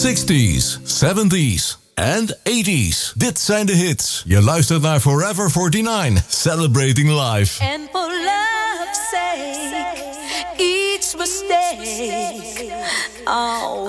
60s, 70s en 80s. Dit zijn de hits. Je luistert naar Forever 49, Celebrating Life. And for love's sake, each mistake, oh,